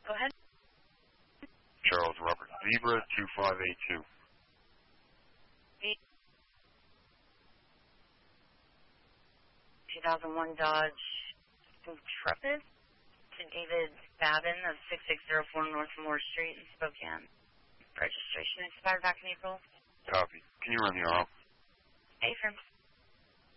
Go ahead. Charles Robert Zebra 2582. 2001 Dodge Intrepid to David Babin of 6604 North Moore Street in Spokane. Registration expired back in April. Copy. Can you run the off? Affirm.